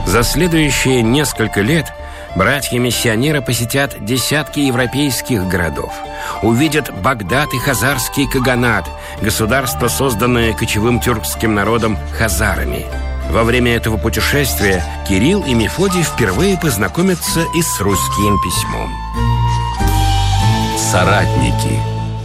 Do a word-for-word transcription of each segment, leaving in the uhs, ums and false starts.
За следующие несколько лет братья-миссионеры посетят десятки европейских городов, увидят Багдад и Хазарский Каганат, государство, созданное кочевым тюркским народом хазарами. Во время этого путешествия Кирилл и Мефодий впервые познакомятся и с русским письмом. Соратники.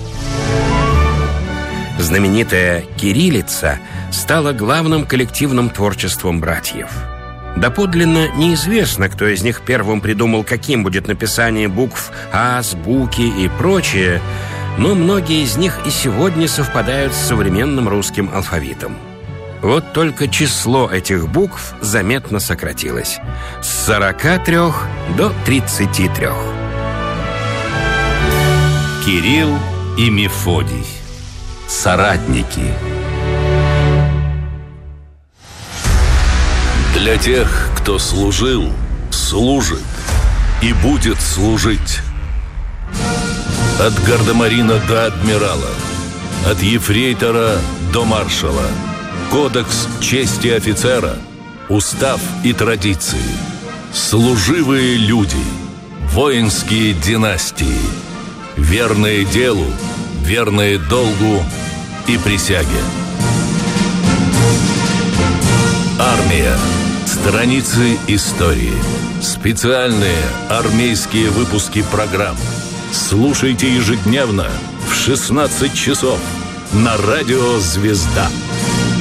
Знаменитая кириллица стала главным коллективным творчеством братьев. Доподлинно неизвестно, кто из них первым придумал, каким будет написание букв азбуки и прочее, но многие из них и сегодня совпадают с современным русским алфавитом. Вот только число этих букв заметно сократилось с сорока трёх до тридцати трёх. Кирилл и Мефодий. Соратники. Для тех, кто служил, служит и будет служить. От гардемарина до адмирала, от ефрейтора до маршала. Кодекс чести офицера, устав и традиции. Служивые люди, воинские династии, верные делу, верные долгу и присяге. Армия. Страницы истории. Специальные армейские выпуски программ. Слушайте ежедневно в шестнадцать часов на радио «Звезда».